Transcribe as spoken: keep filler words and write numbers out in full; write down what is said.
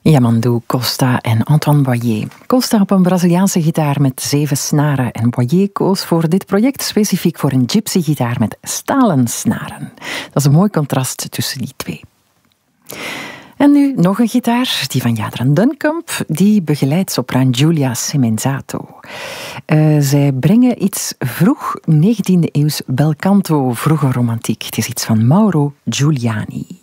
Yamandu Costa en Antoine Boyer. Costa op een Braziliaanse gitaar met zeven snaren en Boyer koos voor dit project specifiek voor een gypsy-gitaar met stalen snaren. Dat is een mooi contrast tussen die twee. En nu nog een gitaar, die van Jadran Dunkamp, die begeleidt sopraan Giulia Semenzato. Uh, zij brengen iets vroeg negentiende eeuws belcanto, vroege romantiek. Het is iets van Mauro Giuliani.